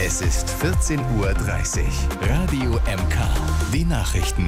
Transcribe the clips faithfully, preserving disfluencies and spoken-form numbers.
Es ist vierzehn Uhr dreißig. Radio M K. Die Nachrichten.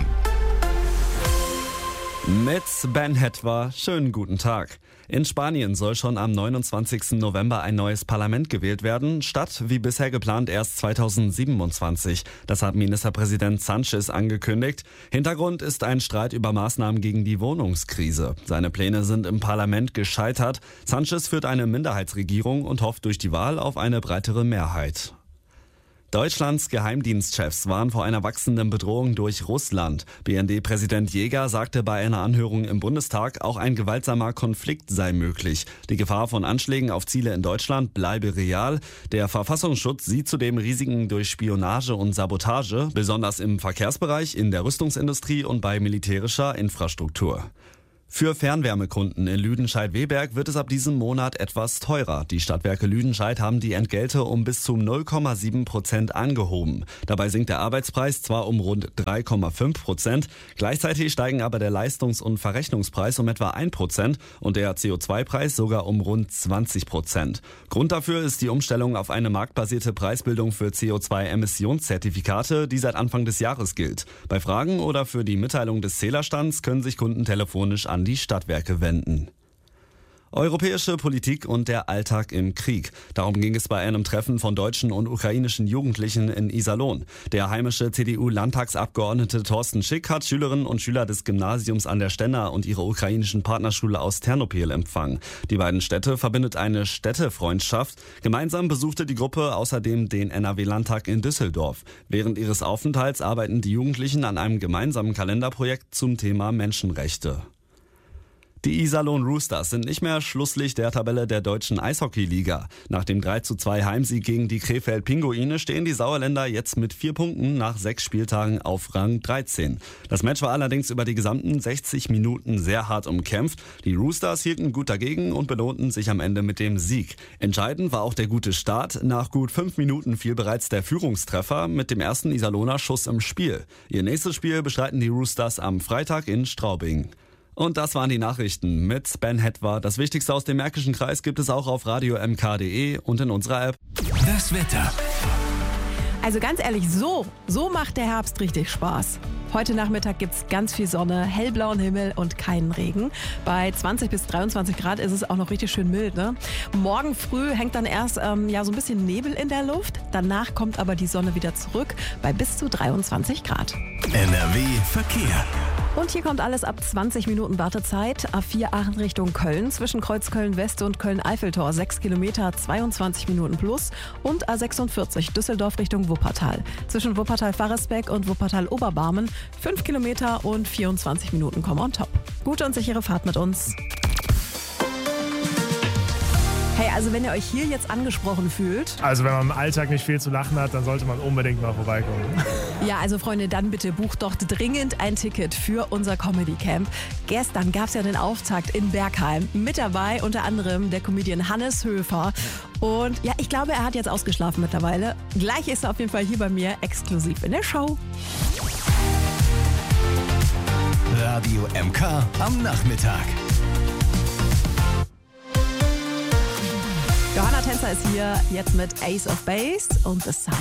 Mit Ben Hetwa, schönen guten Tag. In Spanien soll schon am neunundzwanzigsten November ein neues Parlament gewählt werden, statt wie bisher geplant erst zweitausendsiebenundzwanzig. Das hat Ministerpräsident Sánchez angekündigt. Hintergrund ist ein Streit über Maßnahmen gegen die Wohnungskrise. Seine Pläne sind im Parlament gescheitert. Sánchez führt eine Minderheitsregierung und hofft durch die Wahl auf eine breitere Mehrheit. Deutschlands Geheimdienstchefs waren vor einer wachsenden Bedrohung durch Russland. B N D-Präsident Jäger sagte bei einer Anhörung im Bundestag, auch ein gewaltsamer Konflikt sei möglich. Die Gefahr von Anschlägen auf Ziele in Deutschland bleibe real. Der Verfassungsschutz sieht zudem Risiken durch Spionage und Sabotage, besonders im Verkehrsbereich, in der Rüstungsindustrie und bei militärischer Infrastruktur. Für Fernwärmekunden in Lüdenscheid-Weberg wird es ab diesem Monat etwas teurer. Die Stadtwerke Lüdenscheid haben die Entgelte um bis zu null Komma sieben Prozent angehoben. Dabei sinkt der Arbeitspreis zwar um rund drei Komma fünf Prozent, gleichzeitig steigen aber der Leistungs- und Verrechnungspreis um etwa ein Prozent und der C O zwei Preis sogar um rund zwanzig Prozent. Grund dafür ist die Umstellung auf eine marktbasierte Preisbildung für C O zwei Emissionszertifikate, die seit Anfang des Jahres gilt. Bei Fragen oder für die Mitteilung des Zählerstands können sich Kunden telefonisch an die Stadtwerke wenden. Europäische Politik und der Alltag im Krieg. Darum ging es bei einem Treffen von deutschen und ukrainischen Jugendlichen in Iserlohn. Der heimische C D U-Landtagsabgeordnete Thorsten Schick hat Schülerinnen und Schüler des Gymnasiums an der Stenna und ihre ukrainischen Partnerschule aus Ternopil empfangen. Die beiden Städte verbindet eine Städtefreundschaft. Gemeinsam besuchte die Gruppe außerdem den N R W-Landtag in Düsseldorf. Während ihres Aufenthalts arbeiten die Jugendlichen an einem gemeinsamen Kalenderprojekt zum Thema Menschenrechte. Die Iserlohn Roosters sind nicht mehr Schlusslicht der Tabelle der deutschen Eishockeyliga. Nach dem drei zu zwei Heimsieg gegen die Krefeld Pinguine stehen die Sauerländer jetzt mit vier Punkten nach sechs Spieltagen auf Rang dreizehn. Das Match war allerdings über die gesamten sechzig Minuten sehr hart umkämpft. Die Roosters hielten gut dagegen und belohnten sich am Ende mit dem Sieg. Entscheidend war auch der gute Start. Nach gut fünf Minuten fiel bereits der Führungstreffer mit dem ersten Iserlohner Schuss im Spiel. Ihr nächstes Spiel bestreiten die Roosters am Freitag in Straubing. Und das waren die Nachrichten mit Ben Hetwa. Das Wichtigste aus dem Märkischen Kreis gibt es auch auf radio m k punkt d e und in unserer App. Das Wetter. Also ganz ehrlich, so, so macht der Herbst richtig Spaß. Heute Nachmittag gibt's ganz viel Sonne, hellblauen Himmel und keinen Regen. Bei zwanzig bis dreiundzwanzig Grad ist es auch noch richtig schön mild, ne? Morgen früh hängt dann erst ähm, ja, so ein bisschen Nebel in der Luft. Danach kommt aber die Sonne wieder zurück bei bis zu dreiundzwanzig Grad. N R W Verkehr. Und hier kommt alles ab zwanzig Minuten Wartezeit. A vier Aachen Richtung Köln, zwischen Kreuz Köln-West und Köln-Eiffeltor sechs Kilometer, zweiundzwanzig Minuten plus. Und A sechsundvierzig Düsseldorf Richtung Wuppertal, zwischen Wuppertal-Varresbeck und Wuppertal-Oberbarmen fünf Kilometer und vierundzwanzig Minuten kommen on top. Gute und sichere Fahrt mit uns. Hey, also wenn ihr euch hier jetzt angesprochen fühlt. Also wenn man im Alltag nicht viel zu lachen hat, dann sollte man unbedingt mal vorbeikommen. Ja, also Freunde, dann bitte bucht doch dringend ein Ticket für unser Comedy Camp. Gestern gab es ja den Auftakt in Bergheim. Mit dabei unter anderem der Comedian Hannes Höfer. Und ja, ich glaube, er hat jetzt ausgeschlafen mittlerweile. Gleich ist er auf jeden Fall hier bei mir exklusiv in der Show. Radio M K am Nachmittag. Johanna Tänzer ist hier jetzt mit Ace of Base und das